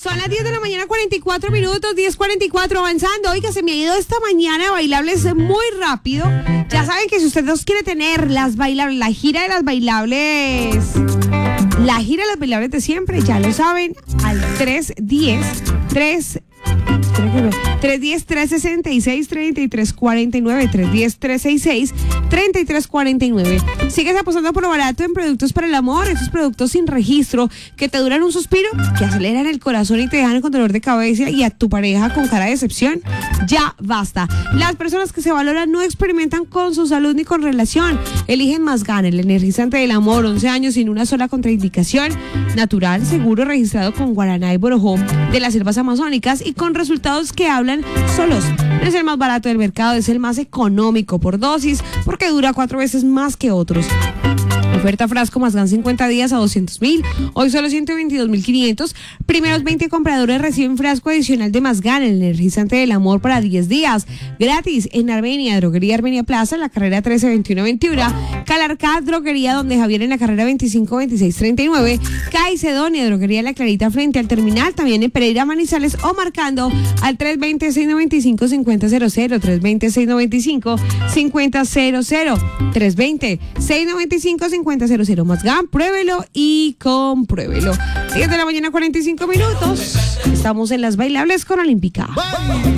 Son las 10 de la mañana, 44 minutos, 10:44 avanzando. Oiga, se me ha ido esta mañana bailables muy rápido. Ya saben que si usted los quiere tener, las bailables, la gira de las bailables de siempre, ya lo saben, al 310-366-3349, 310-366-3349. Sigues apostando por lo barato en productos para el amor, esos productos sin registro que te duran un suspiro, que aceleran el corazón y te dejan con dolor de cabeza y a tu pareja con cara de decepción. Ya basta. Las personas que se valoran no experimentan con su salud ni con relación. Eligen Masgan, el energizante del amor, 11 años sin una sola contraindicación, natural, seguro, registrado con guaraná y borojó de las selvas amazónicas y con resultados que hablan solos. No es el más barato del mercado, es el más económico por dosis, porque dura 4 veces más que otros. Oferta frasco Masgan 50 días a 200,000. Hoy solo 122,500. Primeros 20 compradores reciben frasco adicional de Masgan, el energizante del amor, para 10 días. Gratis en Armenia, Droguería Armenia Plaza, en la carrera 13-21-21. Calarcá, Droguería Donde Javier, en la carrera 25-26-39. Caicedonia, Droguería La Clarita, frente al terminal. También en Pereira, Manizales, o marcando al 320-695-5000. 320-695-5000. 320-695-5000. Masgan, pruébelo y compruébelo. 10 de la mañana, 45 minutos. Estamos en las bailables con Olímpica.